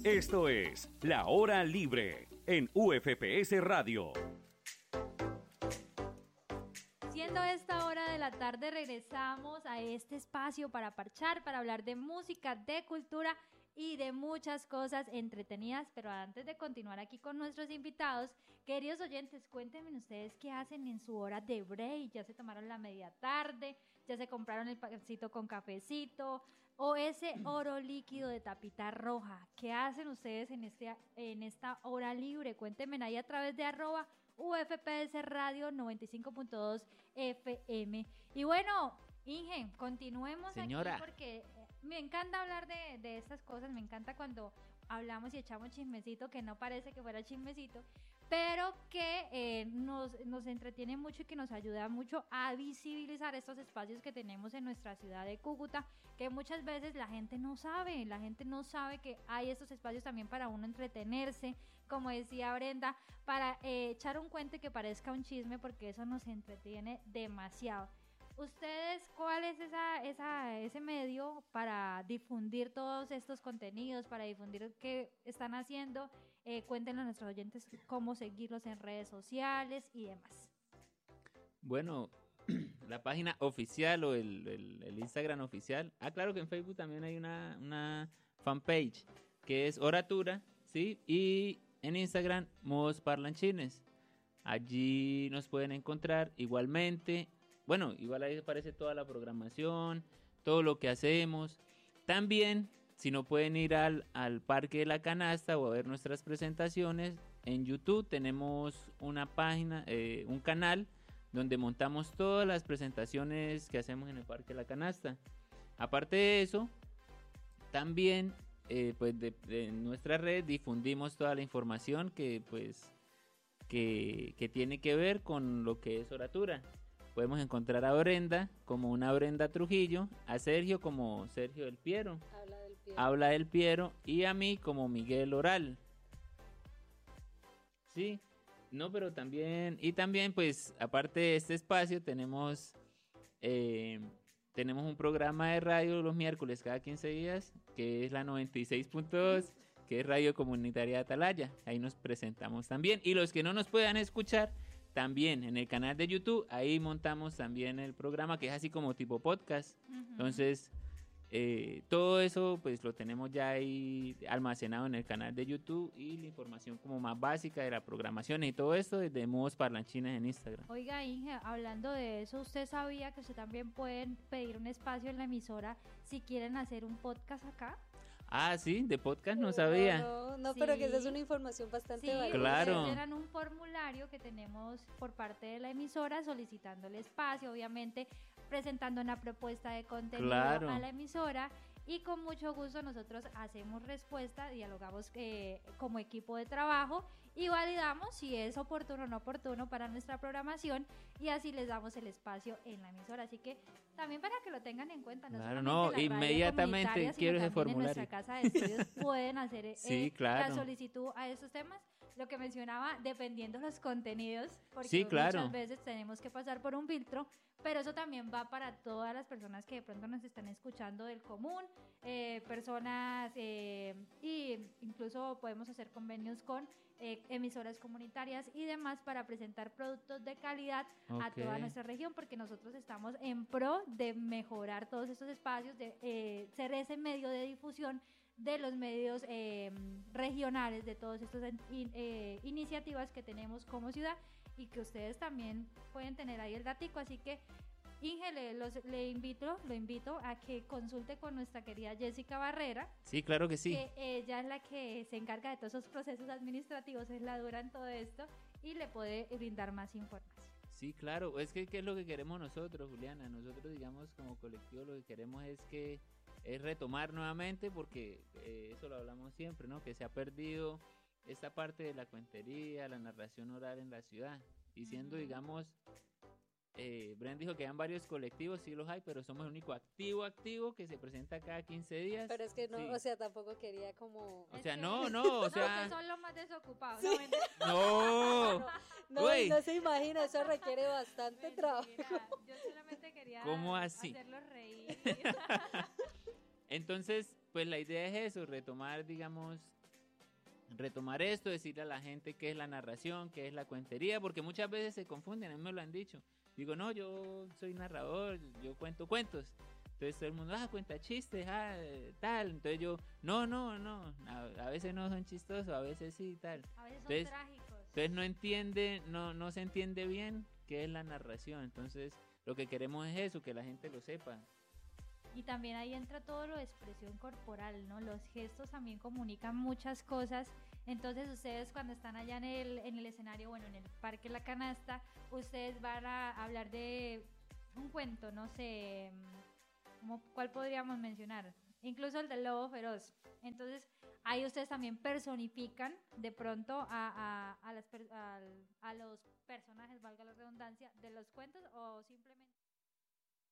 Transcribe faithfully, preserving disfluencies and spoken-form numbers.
Esto es La Hora Libre en U F P S Radio. Siendo esta hora de la tarde, regresamos a este espacio para parchar, para hablar de música, de cultura y de muchas cosas entretenidas. Pero antes de continuar aquí con nuestros invitados, queridos oyentes, cuéntenme ustedes qué hacen en su hora de break. ¿Ya se tomaron la media tarde? ¿Ya se compraron el pancito con cafecito? ¿O ese oro líquido de tapita roja? ¿Qué hacen ustedes en, este, en esta hora libre? Cuéntenme ahí a través de arroba U F P S Radio noventa y cinco punto dos F M. Y bueno, Inge, continuemos Señora. aquí porque me encanta hablar de, de estas cosas, me encanta cuando hablamos y echamos chismecito, que no parece que fuera chismecito, pero que eh, nos, nos entretiene mucho y que nos ayuda mucho a visibilizar estos espacios que tenemos en nuestra ciudad de Cúcuta, que muchas veces la gente no sabe, la gente no sabe que hay estos espacios también para uno entretenerse, como decía Brenda, para eh, echar un cuento y que parezca un chisme, porque eso nos entretiene demasiado. ¿Ustedes cuál es esa, esa, ese medio para difundir todos estos contenidos, para difundir qué están haciendo? Eh, cuéntenle a nuestros oyentes cómo seguirlos en redes sociales y demás. Bueno, la página oficial o el, el, el Instagram oficial. Ah, claro que en Facebook también hay una, una fanpage que es Oratura, ¿sí? Y en Instagram, Modos Parlanchines. Allí nos pueden encontrar igualmente. Bueno, igual ahí aparece toda la programación, todo lo que hacemos. También, si no pueden ir al, al Parque de la Canasta o a ver nuestras presentaciones, en YouTube tenemos una página, eh, un canal donde montamos todas las presentaciones que hacemos en el Parque de la Canasta. Aparte de eso, también eh, pues de, de nuestra red difundimos toda la información que, pues, que, que tiene que ver con lo que es Oratura. Podemos encontrar a Brenda como una Brenda Trujillo, a Sergio como Sergio del Piero, Habla del Piero, Habla del Piero y a mí como Miguel Oral. Sí, no, pero también, y también pues aparte de este espacio tenemos, eh, tenemos un programa de radio los miércoles cada quince días, que es la noventa y seis punto dos, que es Radio Comunitaria de Atalaya. Ahí nos presentamos también. Y los que no nos puedan escuchar, también en el canal de YouTube, ahí montamos también el programa, que es así como tipo podcast. Uh-huh. Entonces, eh, todo eso pues lo tenemos ya ahí almacenado en el canal de YouTube, y la información como más básica de la programación y todo esto desde Modos Parlanchines en Instagram. Oiga, Inge, hablando de eso, ¿usted sabía que usted también pueden pedir un espacio en la emisora si quieren hacer un podcast acá? Ah, sí, de podcast no sabía. No, no, no sí. Pero que esa es una información bastante sí, valiosa. Claro. Eran un formulario que tenemos por parte de la emisora solicitando el espacio, obviamente presentando una propuesta de contenido claro. a la emisora, y con mucho gusto nosotros hacemos respuesta, dialogamos eh, como equipo de trabajo y validamos si es oportuno o no oportuno para nuestra programación, y así les damos el espacio en la emisora. Así que también para que lo tengan en cuenta, no claro, solamente no, la inmediatamente quiero ese formulario. En nuestra casa de estudios pueden hacer eh, sí, claro. la solicitud a esos temas. Lo que mencionaba, dependiendo los contenidos, porque sí, claro. muchas veces tenemos que pasar por un filtro, pero eso también va para todas las personas que de pronto nos están escuchando del común, eh, personas, eh, y incluso podemos hacer convenios con eh, emisoras comunitarias y demás para presentar productos de calidad okay. a toda nuestra región, porque nosotros estamos en pro de mejorar todos estos espacios, de eh, ser ese medio de difusión de los medios eh, regionales, de todas estas in, eh, iniciativas que tenemos como ciudad, y que ustedes también pueden tener ahí el datico. Así que, Inge, le, los, le invito, lo invito a que consulte con nuestra querida Jessica Barrera. Sí, claro que sí. Que ella es la que se encarga de todos esos procesos administrativos, es la dura en todo esto, y le puede brindar más información. Sí, claro, es que ¿qué es lo que queremos nosotros, Juliana? Nosotros, digamos, como colectivo, lo que queremos es que es retomar nuevamente, porque eh, eso lo hablamos siempre, ¿no? Que se ha perdido esta parte de la cuentería, la narración oral en la ciudad. Y siendo, digamos, eh, Bren dijo que hay varios colectivos, sí los hay, pero somos el único activo, activo que se presenta cada quince días. Pero es que no, sí. o sea, tampoco quería como... O sea, no, no, o sea... Ustedes son los más desocupados. Sí. No, no, no, no se imagina, eso requiere bastante Mentira, trabajo. yo solamente quería ¿Cómo así? hacerlos reír. Entonces, pues la idea es eso, retomar, digamos, retomar esto, decirle a la gente qué es la narración, qué es la cuentería, porque muchas veces se confunden, a mí me lo han dicho. Digo, no, yo soy narrador, yo cuento cuentos. Entonces todo el mundo, ah, cuenta chistes, ah, tal. Entonces yo, no, no, no, a, a veces no son chistosos, a veces sí, tal. A veces son Entonces, trágicos. entonces no entiende, no, no se entiende bien qué es la narración. Entonces lo que queremos es eso, que la gente lo sepa. Y también ahí entra todo lo de expresión corporal, ¿no? Los gestos también comunican muchas cosas. Entonces ustedes cuando están allá en el, en el escenario, bueno, en el Parque La Canasta, ustedes van a hablar de un cuento, no sé, ¿cómo, cuál podríamos mencionar? Incluso el del lobo feroz. Entonces ahí ustedes también personifican de pronto a, a, a, las, a, a los personajes, valga la redundancia, de los cuentos o simplemente...